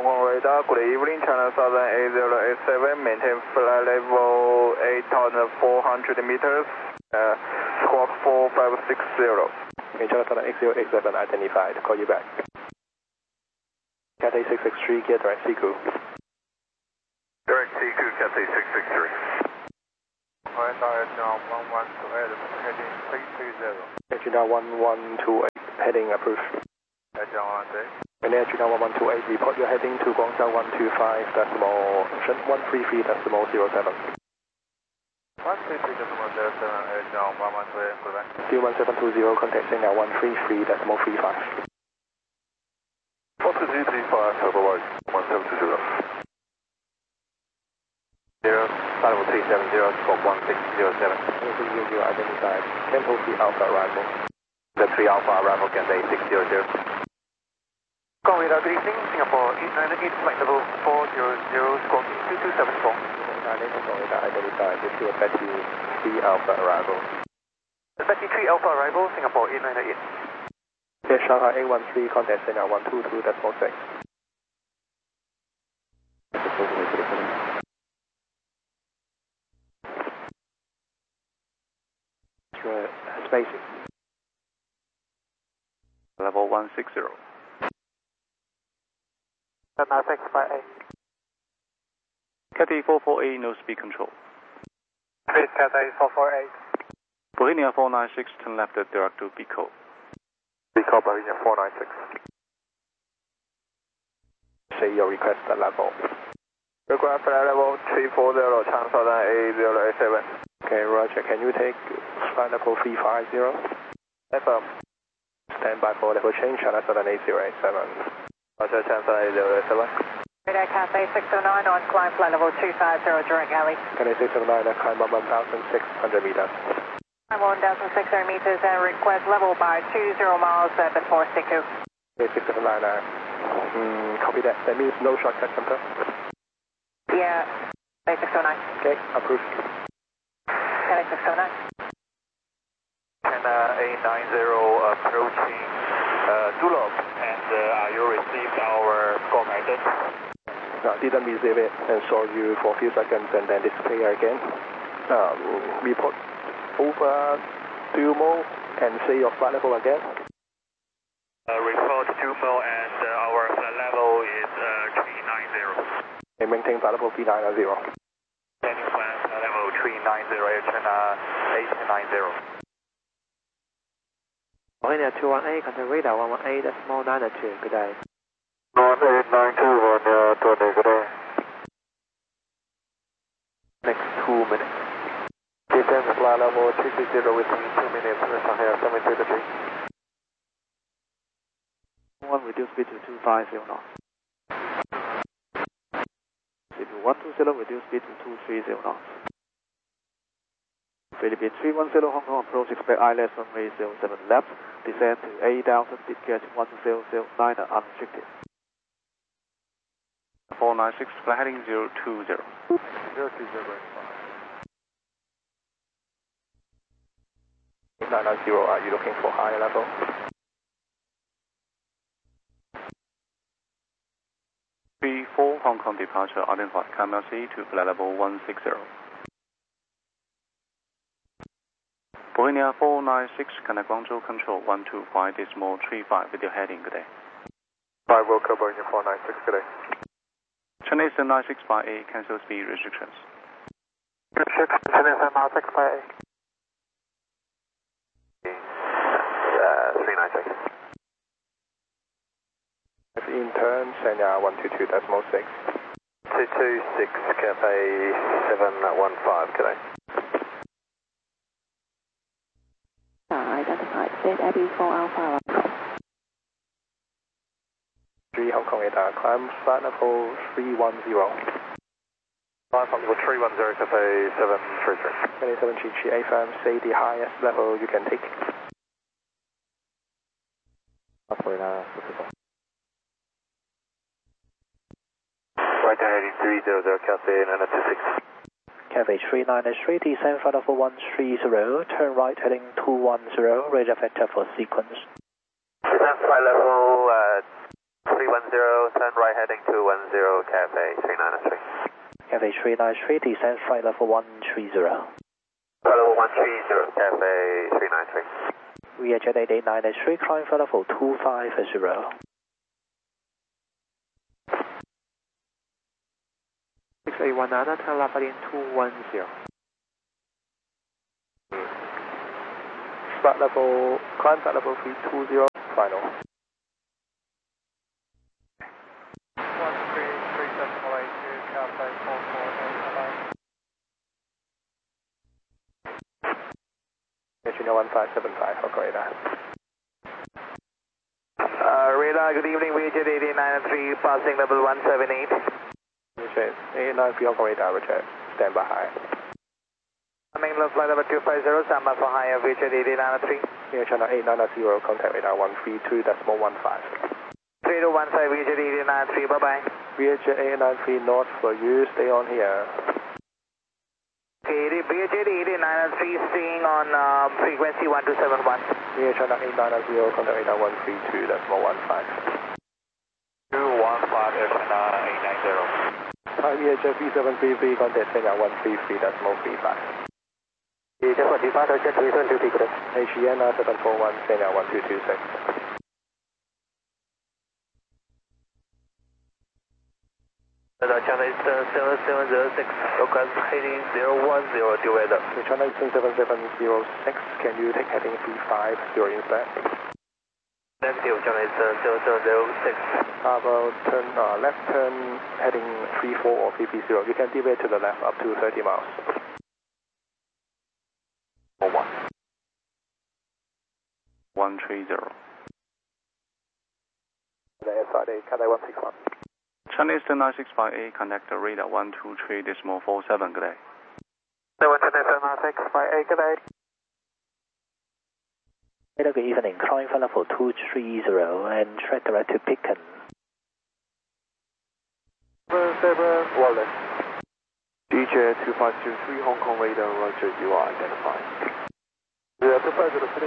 Kong radar, good evening, China Southern 8087, maintain flight level 8,400 meters, squawk 4560. Okay, China Southern 8087 identified, call you back. Cathay 663, gear direct Siku. Direct Siku, Cathay 663. Alright, now 1128, heading 330. Agenda 1128, heading approved. Agenda 128. And Agenda 1128, report your heading to Guangzhou 125.133.07. 133.07, Agenda 1128, goodbye. Q1720, contact signal 133.35. 12335, Tower 1720. 5370, squawk 1607. 1600 identified, Tempo 3 Alpha arrival. The 3 Alpha arrival, Cathay 600. Kong radar, good evening, Singapore 898, flight level 400, squawk 2274. 898 identified, this is Betty 3 Alpha arrival. The Betty 3 Alpha arrival, Singapore 898. Yes, Shanghai 813, contact signal 122.6. Spacing. Level 160. Now 658. Cathay 448, no speed control. Please, Cathay 448. Bohemia 496, turn left direct to Pico. Pico, Bohemia 496. Say your request level. Request flight level 340, China Southern 8087. Okay, Roger. Can you take flight level 350? FM. Stand by for level change, China Southern 8087. Roger, China Southern 8087. Radar Cathay 609 on climb flight level 250 direct alley. Cathay 609, climb up 1,600 meters. Climb 1,600 meters and request level by 20 miles before Siku. Cathay 609, copy that. That means no shortcut center. Yeah, Cathay 609. Okay, approved. Cathay 609. China 890 approaching Dulop, and you received our squawk guidance. No, didn't receive it and saw you for a few seconds and then display again. Report over Dumo and say your flight level again. Report Dumo and our flight level is 390. And maintain flight level 390. Landing flight level 390, China 890. Bohemia 218, contact radar 118.92, good day. 1892, Bohemia 218, good day. Next 2 minutes. Descend flight level 360 within 2 minutes, Shanghai 733. 1 reduce speed to 250 knots. Speed to 120, reduce speed to 230 knots. Philippine 310 Hong Kong approach, expect ILS runway 07 left, descend to 8,000, feet, get 1009 unrestricted. 496, flight heading 020. 020, 990, are you looking for higher level? B4 Hong Kong departure, identify Camel C to flight level 160. Bohemia 496, connect Guangzhou control 125.35 with your heading, good day. 5 Wilco, Bohemia 496, good day. China Eastern 96 by 8, cancel speed restrictions. China Eastern 96 by 8. 396. In turn, Sanya 122.6. 226, Cathay 715, good day. Identified, state Abbey 4 Alpha. 3 Hong Kong radar, climb flight level 310. Flight level 310, Cathay 733. 27 GG AFM, say the highest level you can take. Right heading 300, Cathay 926. Cathay 393, descend flight level 130, turn right heading 210, radar vector for sequence. Descend flight level 310, turn right heading 210, Cafe 393. Cafe 393, descend flight level 130. Flight level 130, Cafe 393. Vietjet 8893, climb flight level 250. 681 turn left heading 210. Climb flight level 320, final. 133.82, Cafe 448, Virginia 1575, operator. Radar, good evening, Vietjet 8893, passing level 178. Vietjet 893, operator, Roger, stand by high. Coming left flight level 250, stand by for higher, Vietjet 8893. Air Channel 890, contact radar 132.15. 3215, Vietjet 8893, bye-bye. Vietjet 893 north for you, stay on here. Okay, Vietjet 8893 staying on frequency 1271. Air Channel 890, contact radar 132.15. 215, Air China 890. Hi, Vietjet 3733, contact radar 133.35. Vietjet 45, Jet 372, good day. HEN 741, radar 1226. China Eastern 7706, request heading 010 due weather. China Eastern 7706, can you take heading 350 instead? Negative, China Eastern 7706. How about left turn heading 34 or 330? You can deviate to the left up to 30 miles. 130. The SID, Cathay 161. China Eastern 9658, contact radar 123.47, good day. 127.658, good day. Good evening, climb flight level 230 and track direct to Pekin. 77 Wallace. DJ 2523 Hong Kong radar, Roger, you are identified. Yeah, 2503.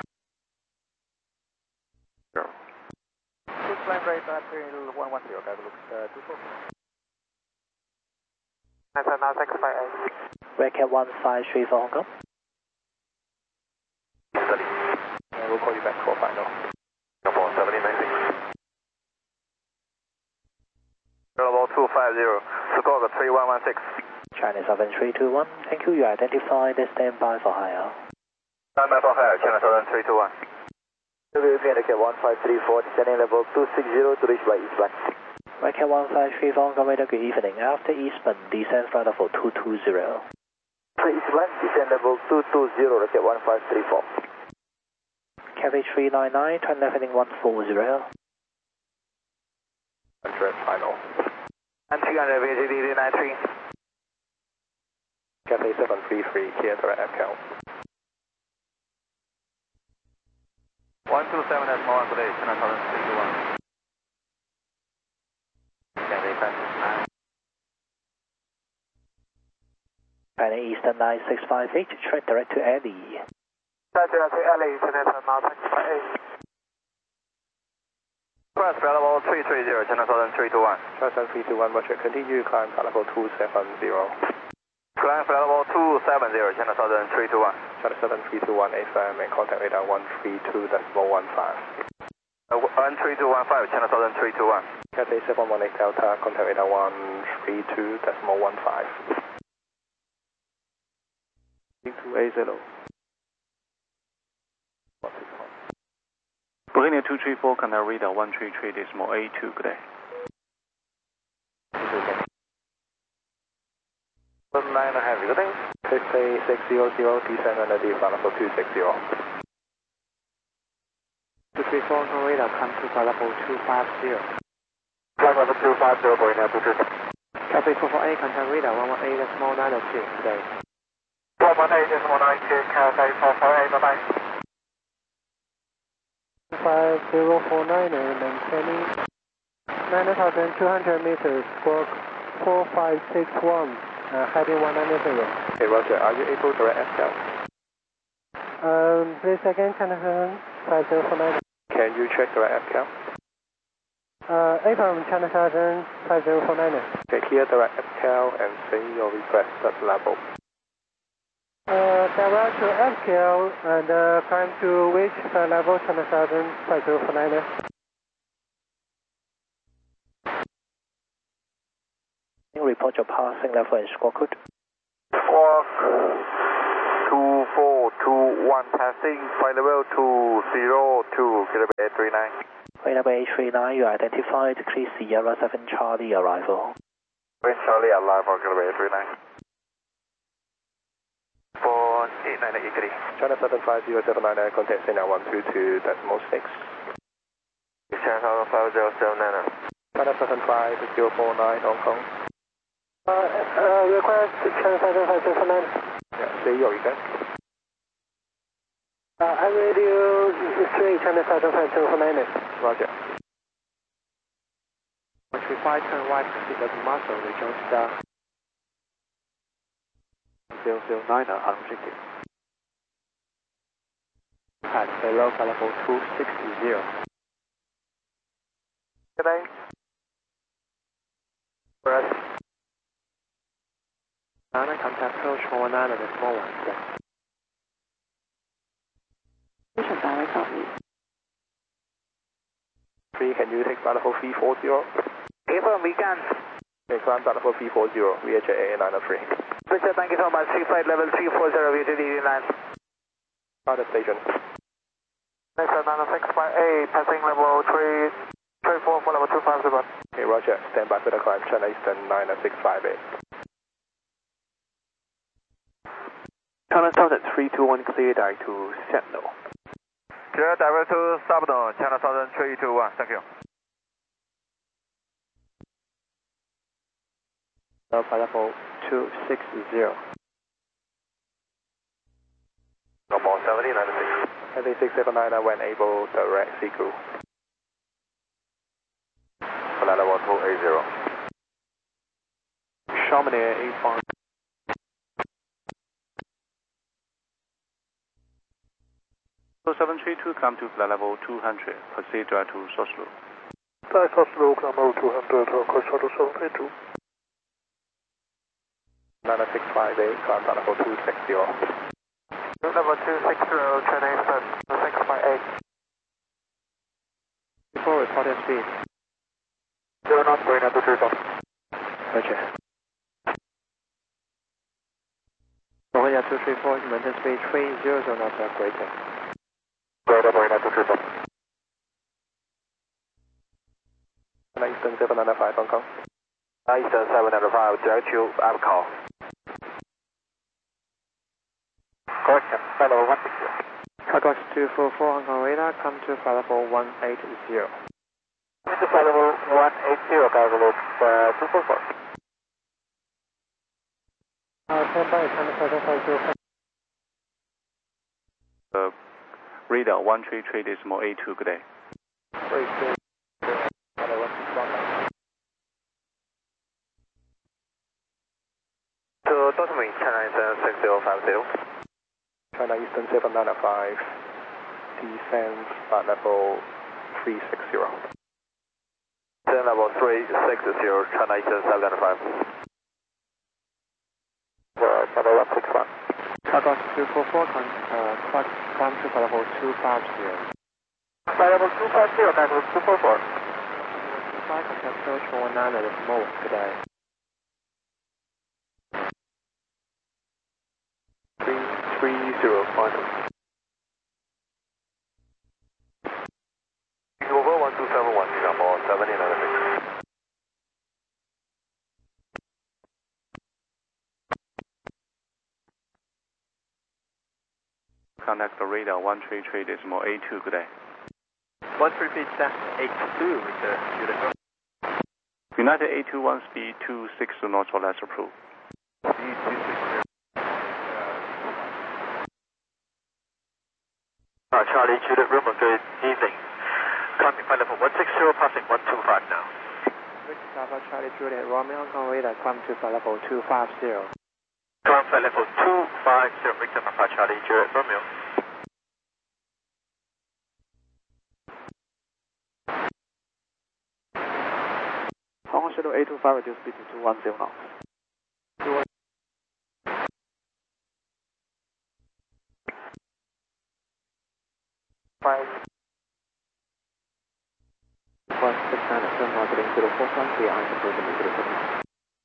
Climb right at 110, guys, looks 24. 127.658. Redcat 153 for Hong Kong. Study. We'll call you back for final. Singapore 7096. Level 250, Squawk 3116. China 7321, thank you, you identified, stand by for higher. Stand by for higher, China 7321. Redcat 1534, descending level 260 to reach by eastbound. Redcat 153 for Hong Kong radar, good evening, after Eastbound, descend flight level 220. Eastbound, descend level 220, Redcat 1534. Cafe 399, turn left heading 140. 100, final. And 300, Vietjet 8893. Cathay 733, clear direct FCAL. 127 at Moan today, China 1031. Cathay 569. China Eastern 9658, track direct to Eddie. Roger, to LA, China 1068. Press level 330, China 321. China 321, Roger, continue climb level 270. Climb level 270, China 321. China 7321, FM and contact radar 132.15. 13215, China 321. Cathay 718 Delta, contact radar 132.15. 280. Booking 234, contact radar 133.82, good day. 9.5, good day. Cathay 600, descend under the flight level 260. 234 Hong Kong radar, come to flight level 250. Flight level 250, going now 220. Cafe 448, contact radar 118.92, today. 118.92, Cathay 448, bye-bye. 5049 and maintaining 9,200 meters, squawk 4561, heading 190. Okay, Roger, are you able to direct FCAL? Please again, China 5049. Can you check direct FCAL? AFM China Southern 5049er. Okay, clear direct FCAL and say your requested level. Direct to FKL and climb to which flight level China Southern 5049er. Report your passing level and squawk code. Squawk 2421 passing, flight level 202, kilometer 839. Flight level 839, you identified, please Sierra 7 Charlie arrival. Charlie arrival, kilometer 839. For 8983. China Southern 5079, contact China 122.6. China Southern 5079. China Southern 5049, Hong Kong. Request China Southern 5049. Yeah, say your request. I'm radio 3 China Southern 5049er. Roger. 135, turn right, proceed as muscle, region star. 009er, unrestricted. At below level 260. Good day. Press. Contact approach 419 at the small one. Three, can you take flight level 340? Affirm, we can. Okay, climb flight level 340, VHA 903. Richard, thank you so much. Free flight level 340, VHA 903. Target station. Next 906 by A, passing level 334 for level 250. Okay, roger. Stand by for the climb, China Eastern 90658. China Southern 321, clear direct to Sentinel. Clear direct to Sabno, China Southern 321, thank you. Level 260. Normal 7096. Heading 679 when able, direct Seacool. Flight level 280. Chamonix 85. So 732, come to flight level 200, proceed direct to Oslo. Direct Oslo, climb level 200, request shuttle 732. 90658, climb flight level 260. Route level 260, China Eastern 658. Before reported speed. 0 knots, going at the 3 top. Roger. Korea 234, maintain speed 300 knots operating. Going at the 3 top. China Eastern 795, Hong Kong. Eastern 795, direct to Avcall. Correction, flight level 160. Cargox 244 Hong Kong radar, come to flight level 180. Come to flight level 180, cargo loop 244. Stand by China Southern 5049. Radar 133.82, good day. To Dotamy, China Eastern 6050. China Eastern 795, descend flight level 360. Descend level 360, China Eastern 795. Level 161. Cargox 244, climb to flight level 250. Flight level 250, back to 244. Contact approach 419 at the small one, good day. 330, final. Over 1271, Singapore 7096. Contact the radar 133.82, good day. 133.82 with the United. United 821, speed 260 knots or less approved. Speed 260. Charlie, Juliet, Roman, good evening. Climbing flight level 160, passing 125 now. Victor Alpha Charlie Juliet, Romeo Hong Kong radar, climb to flight level 250. Climb flight level 250, Victor Alpha Charlie Juliet, Romeo. Hong Kong Shadow 825, reduce speed to 210 knots. Five. 169 at 7 marketing 041, clear eyes approach and 07.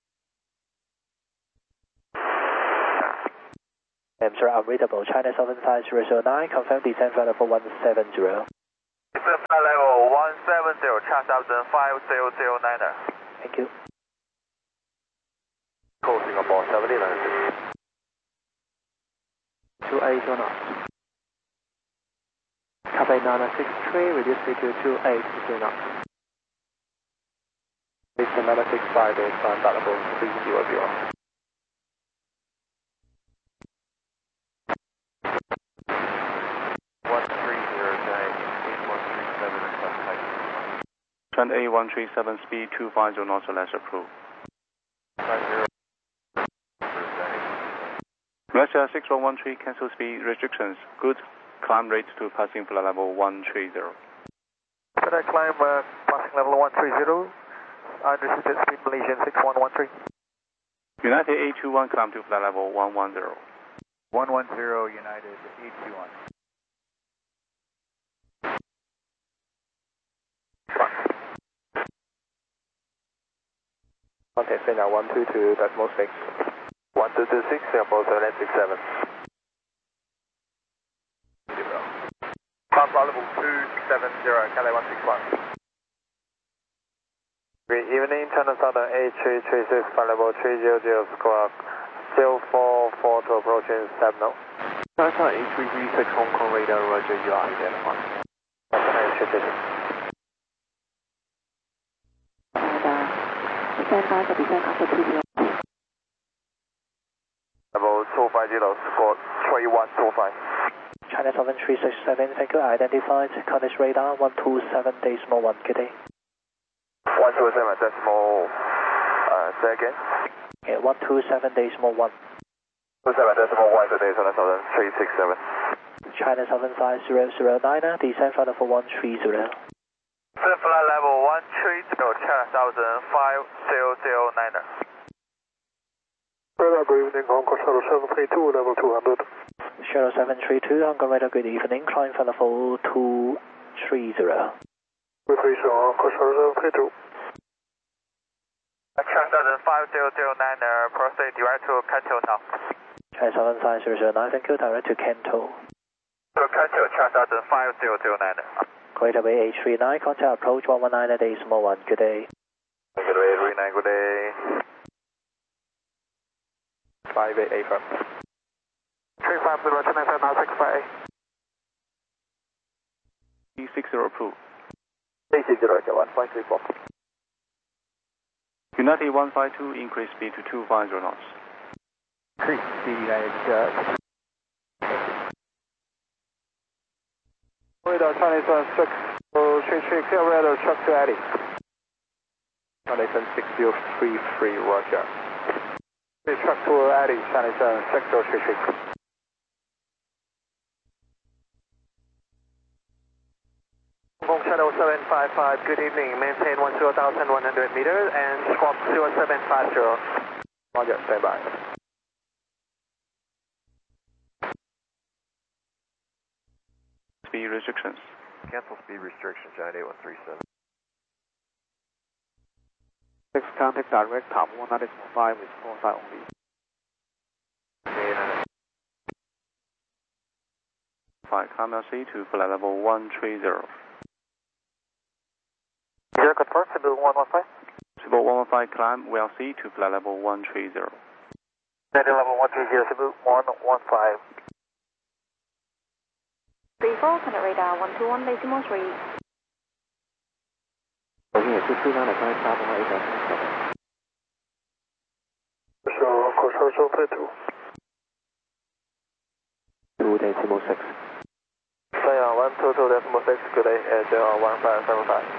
Sir, unreadable. China Southern Side 009, confirm descent flight level 170. Descent flight level 170, China Southern 5009er. Thank you. Call Singapore 79. 281 knots. Copy 963, reduce speed to 283 knots. It's another 65 is on level 300. Trend A137, speed 250 knots or less approved. Malaysia 6113, cancel speed restrictions. Good climb rate to passing flight level 130. Can I climb passing level 130? Unrestricted speed Malaysian 6113. United 821, climb to flight level 110. 110 United 821. Contact Sena 122.6. 1226, Singapore 767. Climb flight level 270, Calais 161. Good evening, China Southern 8336, flight level 300, squawk 0442 approaching 7 knots. China Southern 8336, Hong Kong radar, roger, you are identified. Stand by for descent after 2 p.m. Level 250, squawk 3125. China Southern 367, thank you. Identified. Contact radar 127.1. Good day. 127 decimal, say again. Yeah, 127.1. 27 decimal 1 today, China Southern 367. China Southern Side 009, descent flight level 130. Descent flight level 130, China Southern 5009er. Radar, good evening, Hong Kong Shuttle 732, level 200. Shuttle 732, Hong Kong radar, good evening. Climb flight level 230. Repeat, Hong Kong Shuttle 732. China Southern 5009er, proceed direct to Canton now. China Southern Side 009, thank you. Direct to Canton. To Canton, China Southern 5009er. Greater Bay 839, contact approach 119 at decimal 1. Good day. Good day, 39, good day. 588 from. 350, China Southern 658. E60 approved. 360, 1.34. United 152, increase speed to 250 knots. Increase speed, United. Radar, Chinese 6033, clear radar, truck to Addy. Chinese 6033, roger. Truck to Addy, Chinese 6033. Hong Kong Shadow 755, good evening. Maintain 10,100 meters and squawk 0750. Roger, stand by. Speed restrictions. Cancel speed restrictions, United 8137. 6 contact direct, top 195 with 4 side only. Climb LC to flight level 130. Zero confirm, Cebu 115. Cebu 115, climb WLC to flight level 130. United level 130, Cebu 115. 34, contact radar 121 decimal 3. Looking at 239 at China Southern 827. So, Shuttle 732. 2 decimal 6. Say on 122.6, good day, 01575.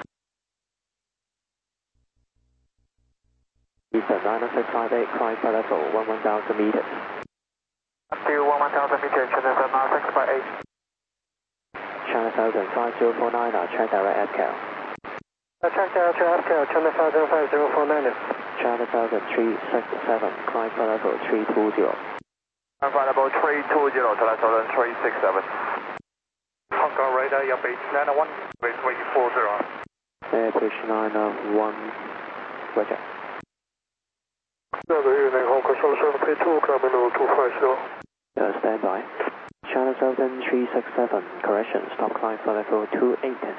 Eastern 90658, climb flight level 11,000 meters. Up to 11,000 meters, China Southern 658. China Southern 5049, check direct ATCAL. Check out to Africa, China 5049. China 367, climb flight level 320. Flight level 320, China 367. Hong Kong radar, your base 901, base 340. Bridge 901, roger. Hong Kong 732, climbing level 250. Stand by. China 367, correction, stop climb flight level 28.